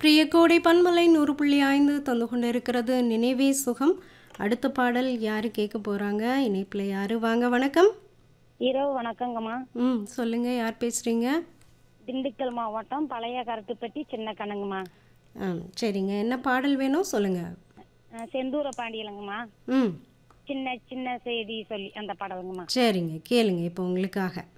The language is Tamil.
பிரிய கோடை பன்மலை 100.5 தந்து கொண்டு இருக்கிறது நினைவே சுகம். அடுத்த பாடல் யாரு கேட்க போறாங்க? இணைப்பில் யாரு? வாங்க, வணக்கம். இரவு வணக்கங்கம்மா. சொல்லுங்க, யார் பேசுறீங்க? திண்டுக்கல் மாவட்டம் பழைய கருத்துப்பட்டி சின்ன கண்ணுங்கம்மா. சரிங்க, என்ன பாடல் வேணும் சொல்லுங்க. செந்தூர பாண்டியலங்கம்மா. ம் சின்ன சின்ன செய்தி சொல்லி அந்த பாடலுங்கம்மா. சரிங்க, கேளுங்க இப்போ உங்களுக்காக.